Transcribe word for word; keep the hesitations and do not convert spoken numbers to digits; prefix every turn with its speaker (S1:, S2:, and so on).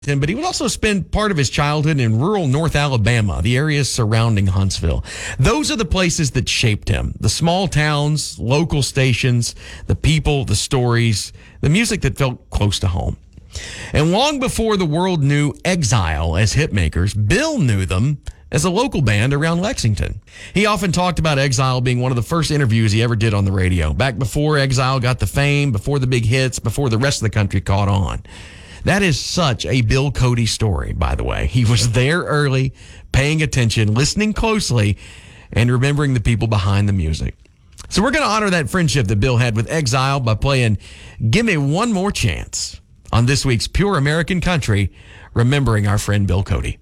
S1: but he would also spend part of his childhood in rural North Alabama, the areas surrounding Huntsville. Those are the places that shaped him. The small towns, local stations, the people, the stories, the music that felt close to home. And long before the world knew Exile as hitmakers, Bill knew them as a local band around Lexington. He often talked about Exile being one of the first interviews he ever did on the radio, back before Exile got the fame, before the big hits, before the rest of the country caught on. That is such a Bill Cody story, by the way. He was there early, paying attention, listening closely, and remembering the people behind the music. So we're going to honor that friendship that Bill had with Exile by playing Give Me One More Chance on this week's Pure American Country, remembering our friend Bill Cody.